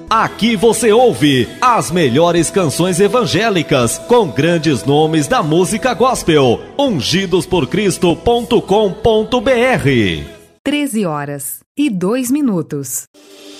Aqui você ouve as melhores canções evangélicas com grandes nomes da música gospel. Ungidosporcristo.com.br. 13h02.